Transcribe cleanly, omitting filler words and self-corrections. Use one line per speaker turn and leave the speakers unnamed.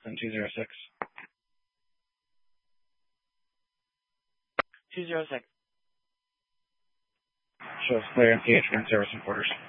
Austin 206.
206.
Shows clear and PH for in-service and quarters.